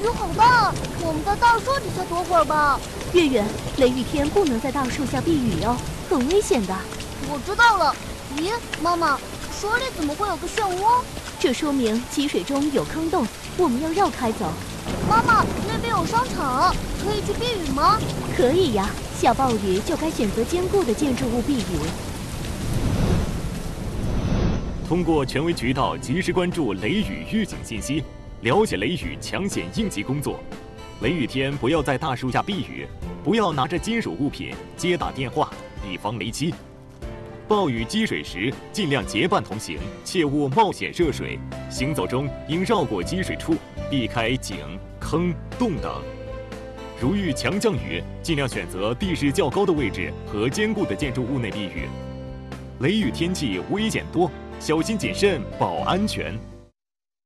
雨好大，我们在大树底下躲会儿吧。 月月，雷雨天不能在大树下避雨哦，很危险的。 我知道了。咦，妈妈，水里怎么会有个漩涡？ 这说明积水中有坑洞，我们要绕开走。 妈妈，那边有商场，可以去避雨吗？ 可以呀，下暴雨就该选择坚固的建筑物避雨。 通过权威渠道及时关注雷雨预警信息，了解雷雨抢险应急工作。雷雨天不要在大树下避雨，不要拿着金属物品接打电话，以防雷击。暴雨积水时，尽量结伴同行，切勿冒险涉水。行走中应绕过积水处，避开井、坑、洞等。如遇强降雨，尽量选择地势较高的位置和坚固的建筑物内避雨。雷雨天气危险多，小心谨慎保安全。